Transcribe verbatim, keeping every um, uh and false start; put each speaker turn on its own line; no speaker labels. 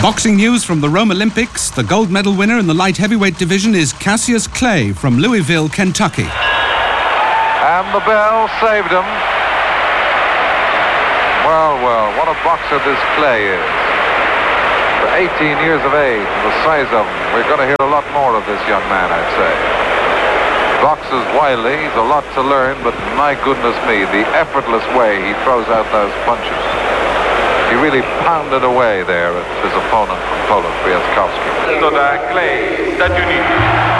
Boxing news from the Rome Olympics. The gold medal winner in the light heavyweight division is Cassius Clay from Louisville, Kentucky.
And the bell saved him. Well, well, what a boxer this Clay is. For eighteen years of age, the size of him, we're going to hear a lot more of this young man, I'd say. Boxes wily, he's a lot to learn, but my goodness me, the effortless way he throws out those punches. He really pounded away there at his opponent from Poland, Kwiatkowski.
Clay, États-Unis.